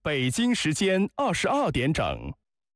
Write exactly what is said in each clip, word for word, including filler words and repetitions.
北京时间二十二点整。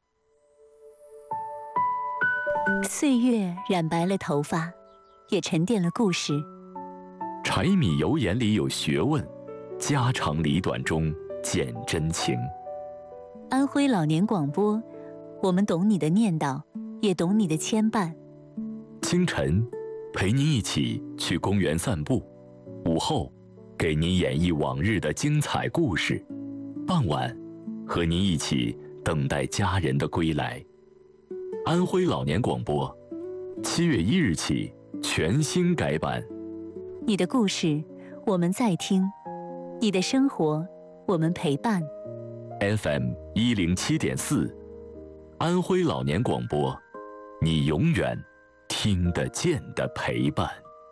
岁月染白了头发，也沉淀了故事。 柴米油盐里有学问，家长里短中见真情。 安徽老年广播，我们懂你的念叨，也懂你的牵绊。 清晨，陪您一起去公园散步；午后，给您演绎往日的精彩故事；傍晚，和您一起等待家人的归来。安徽老年广播，七月一日起全新改版。 你的故事，我们在听；你的生活，我们陪伴。 F M 一零七点四，安徽老年广播，你永远听得见的陪伴。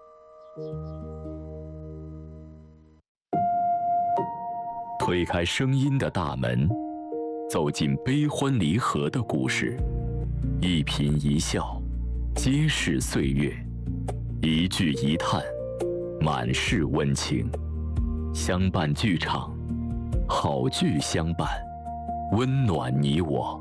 推开声音的大门，走进悲欢离合的故事，一颦一笑，皆是岁月；一句一叹，满是温情。相伴剧场，好剧相伴，温暖你我。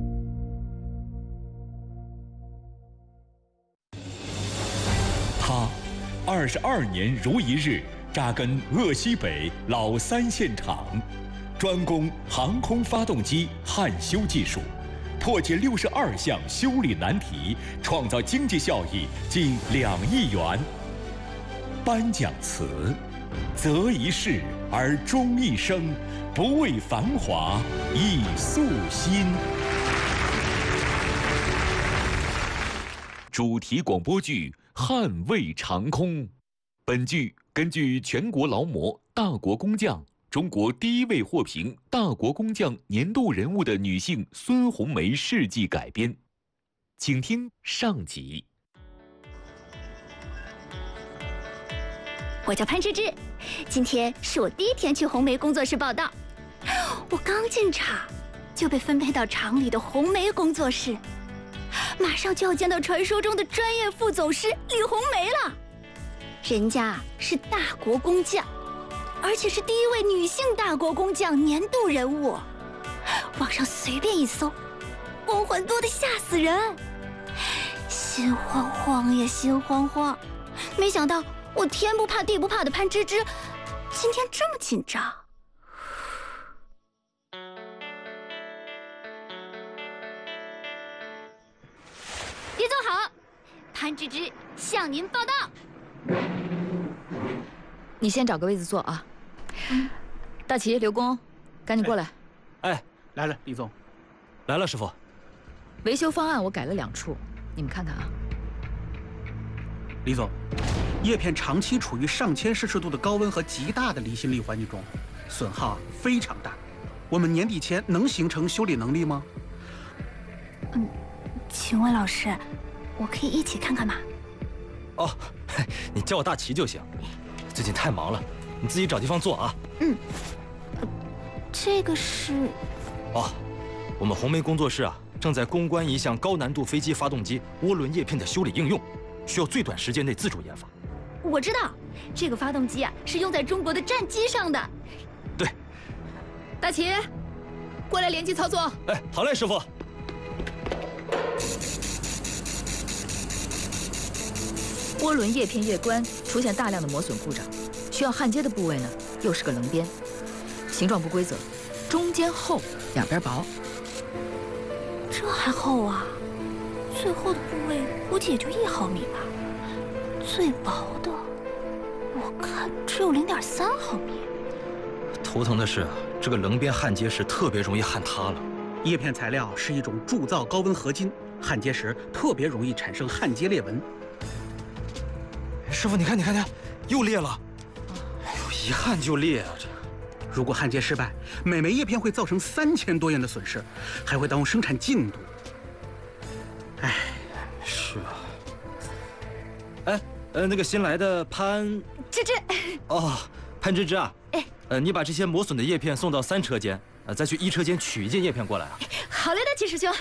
他二十二年如一日扎根鄂西北老三线厂，专攻航空发动机焊修技术，破解六十二项修理难题，创造经济效益近两亿元。颁奖词：择一事而终一生，不为繁华亦素心。主题广播剧《捍卫长空》，本剧根据全国劳模、大国工匠、中国第一位获评大国工匠年度人物的女性孙红梅事迹改编，请听上集。 我叫潘芝芝，今天是我第一天去红梅工作室报道。我刚进厂，就被分配到厂里的红梅工作室，马上就要见到传说中的专业副总师李红梅了。人家是大国工匠，而且是第一位女性大国工匠年度人物。网上随便一搜，光环多得吓死人，心慌慌呀，心慌慌。没想到我天不怕地不怕的潘芝芝，今天这么紧张。李总好，潘芝芝向您报道。 你先找个位子坐啊。嗯、大齐、刘工，赶紧过来。 哎，来了，李总。来了，师傅。 维修方案我改了两处，你们看看啊。 李总，叶片长期处于上千摄氏度的高温和极大的离心力环境中，损耗非常大。我们年底前能形成修理能力吗？ 嗯，请问老师，我可以一起看看吗？ 哦，你叫我大齐就行。最近太忙了，你自己找地方坐啊。 嗯。呃、这个是…… 哦，我们红梅工作室啊，正在攻关一项高难度飞机发动机涡轮叶片的修理应用。需要最短时间内自主研发。 我知道，这个发动机啊是用在中国的战机上的。 对。 大齐，过来联机操作。 哎，好嘞，师傅。 涡轮叶片叶冠出现大量的磨损故障，需要焊接的部位呢又是个棱边，形状不规则，中间厚，两边薄。 这还厚啊？最厚的部位估计也就一毫米吧，最薄的我看只有零点三毫米。 头疼的是，这个棱边焊接时特别容易焊塌了。 叶片材料是一种铸造高温合金，焊接时特别容易产生焊接裂纹。 师傅，你看，你看，你看，又裂了！哎呦，一焊就裂啊！这如果焊接失败，每枚叶片会造成三千多元的损失，还会耽误生产进度。哎， 是啊。哎，呃，那个新来的潘芝芝。 哦，潘芝芝啊。 哎， 呃，你把这些磨损的叶片送到三车间，呃，再去一车间取一件叶片过来啊。 好嘞，大齐师兄。